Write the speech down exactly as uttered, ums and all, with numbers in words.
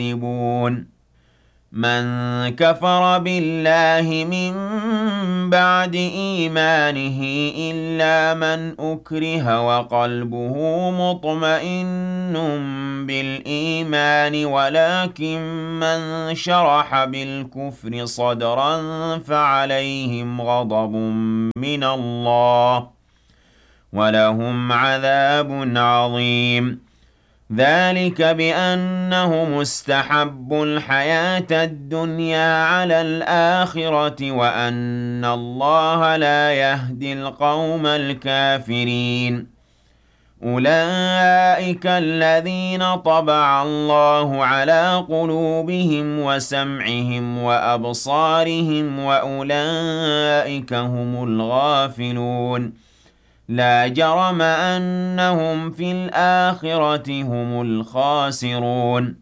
يجتنبون من كفر بالله من بعد إيمانه إلا من أكره وقلبه مطمئن بالإيمان ولكن من شرح بالكفر صدرا فعليهم غضب من الله ولهم عذاب عظيم ذلك بأنهم استحبوا الحياة الدنيا على الآخرة وأن الله لا يهدي القوم الكافرين أولئك الذين طبع الله على قلوبهم وسمعهم وأبصارهم وأولئك هم الغافلون لا جرم أنهم في الآخرة هم الخاسرون